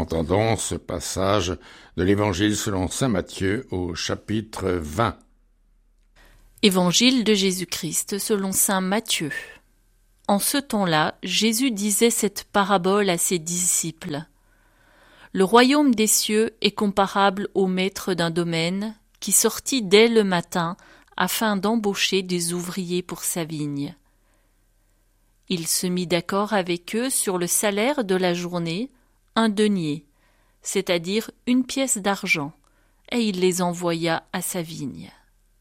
Entendons ce passage de l'Évangile selon saint Matthieu au chapitre 20. Évangile de Jésus-Christ selon saint Matthieu. En ce temps-là, Jésus disait cette parabole à ses disciples. Le royaume des cieux est comparable au maître d'un domaine qui sortit dès le matin afin d'embaucher des ouvriers pour sa vigne. Il se mit d'accord avec eux sur le salaire de la journée, 1 denier, c'est-à-dire 1 pièce d'argent, et il les envoya à sa vigne.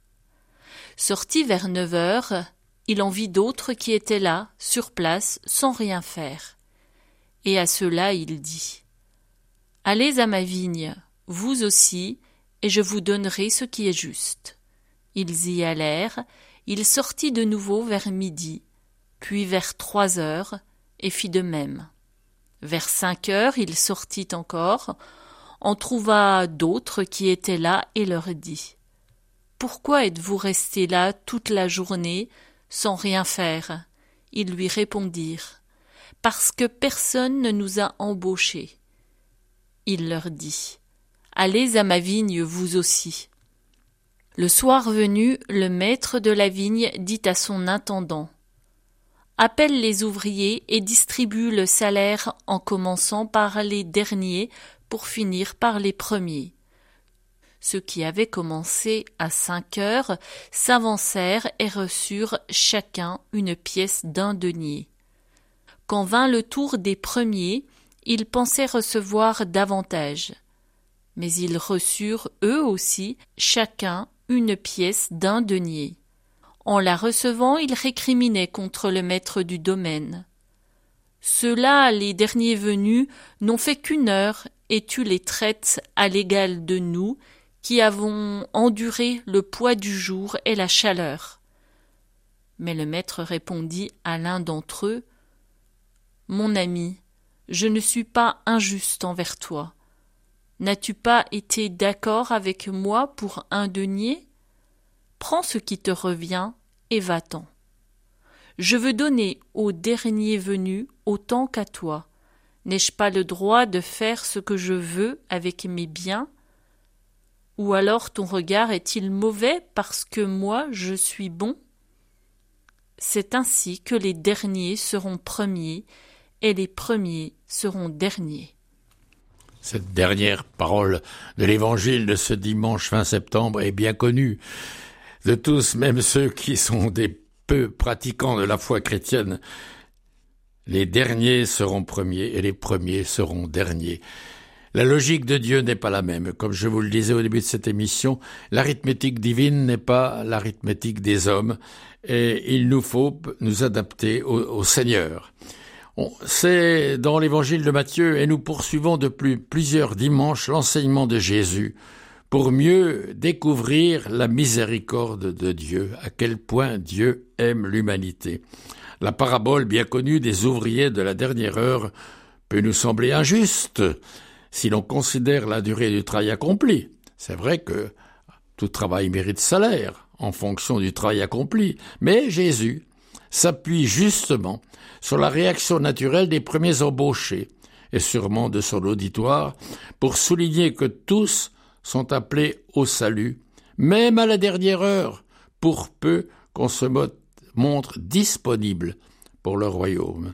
Sorti vers 9 heures, il en vit d'autres qui étaient là, sur place, sans rien faire. Et à ceux-là il dit : « Allez à ma vigne, vous aussi, et je vous donnerai ce qui est juste. » Ils y allèrent, il sortit de nouveau vers midi, puis vers 3 heures, et fit de même. Vers 5 heures, il sortit encore, en trouva d'autres qui étaient là et leur dit : « Pourquoi êtes-vous restés là toute la journée sans rien faire ?» Ils lui répondirent : « Parce que personne ne nous a embauchés. » Il leur dit : « Allez à ma vigne vous aussi. » Le soir venu, le maître de la vigne dit à son intendant : « Appelle les ouvriers et distribue le salaire en commençant par les derniers pour finir par les premiers. » Ceux qui avaient commencé à 5 heures s'avancèrent et reçurent chacun 1 pièce d'1 denier. Quand vint le tour des premiers, ils pensaient recevoir davantage. Mais ils reçurent eux aussi chacun 1 pièce d'1 denier. En la recevant, ils récriminaient contre le maître du domaine. « Ceux-là, les derniers venus, n'ont fait qu'1 heure, et tu les traites à l'égal de nous, qui avons enduré le poids du jour et la chaleur. » Mais le maître répondit à l'un d'entre eux : « Mon ami, je ne suis pas injuste envers toi. N'as-tu pas été d'accord avec moi pour 1 denier ? Prends ce qui te revient et va-t'en. Je veux donner au dernier venu autant qu'à toi. N'ai-je pas le droit de faire ce que je veux avec mes biens ? Ou alors ton regard est-il mauvais parce que moi je suis bon ? C'est ainsi que les derniers seront premiers et les premiers seront derniers. » Cette dernière parole de l'Évangile de ce dimanche fin septembre est bien connue de tous, même ceux qui sont des peu pratiquants de la foi chrétienne. Les derniers seront premiers et les premiers seront derniers. La logique de Dieu n'est pas la même. Comme je vous le disais au début de cette émission, l'arithmétique divine n'est pas l'arithmétique des hommes et il nous faut nous adapter au Seigneur. C'est dans l'Évangile de Matthieu et nous poursuivons depuis plusieurs dimanches l'enseignement de Jésus pour mieux découvrir la miséricorde de Dieu, à quel point Dieu aime l'humanité. La parabole bien connue des ouvriers de la dernière heure peut nous sembler injuste si l'on considère la durée du travail accompli. C'est vrai que tout travail mérite salaire en fonction du travail accompli, mais Jésus s'appuie justement sur la réaction naturelle des premiers embauchés et sûrement de son auditoire pour souligner que tous sont appelés au salut, même à la dernière heure, pour peu qu'on se montre disponible pour le royaume.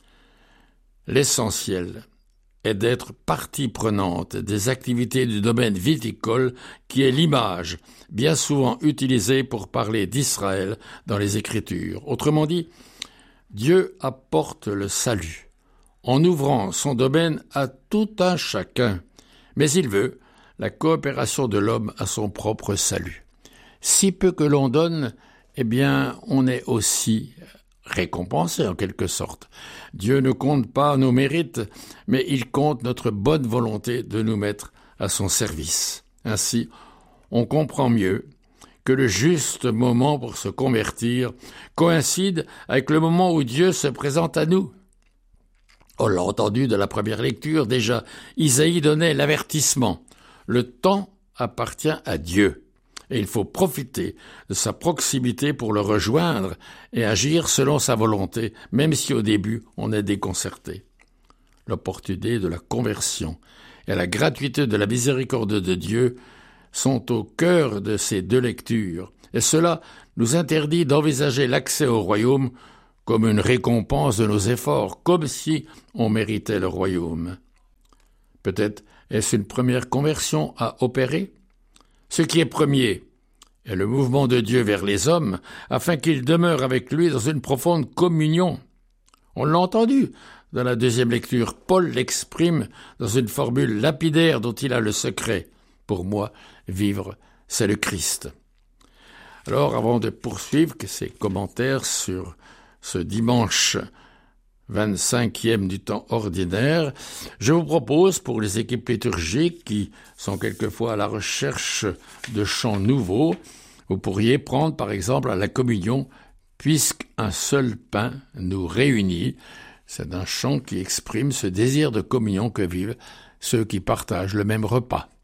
L'essentiel est d'être partie prenante des activités du domaine viticole qui est l'image bien souvent utilisée pour parler d'Israël dans les Écritures. Autrement dit, Dieu apporte le salut en ouvrant son domaine à tout un chacun, mais il veut la coopération de l'homme à son propre salut. Si peu que l'on donne, eh bien, on est aussi récompensé en quelque sorte. Dieu ne compte pas nos mérites, mais il compte notre bonne volonté de nous mettre à son service. Ainsi, on comprend mieux que le juste moment pour se convertir coïncide avec le moment où Dieu se présente à nous. On l'a entendu de la première lecture déjà, Isaïe donnait l'avertissement. Le temps appartient à Dieu et il faut profiter de sa proximité pour le rejoindre et agir selon sa volonté, même si au début on est déconcerté. l'opportunité de la conversion et la gratuité de la miséricorde de Dieu sont au cœur de ces deux lectures, et cela nous interdit d'envisager l'accès au royaume comme une récompense de nos efforts, comme si on méritait le royaume. Peut-être est-ce une première conversion à opérer? Ce qui est premier est le mouvement de Dieu vers les hommes, afin qu'ils demeurent avec lui dans une profonde communion. On l'a entendu dans la deuxième lecture. Paul l'exprime dans une formule lapidaire dont il a le secret. Pour moi, vivre, c'est le Christ. Alors, avant de poursuivre ces commentaires sur ce dimanche 25e du temps ordinaire, je vous propose, pour les équipes liturgiques qui sont quelquefois à la recherche de chants nouveaux, vous pourriez prendre par exemple à la communion « Puisqu'un seul pain nous réunit ». C'est un chant qui exprime ce désir de communion que vivent ceux qui partagent le même repas.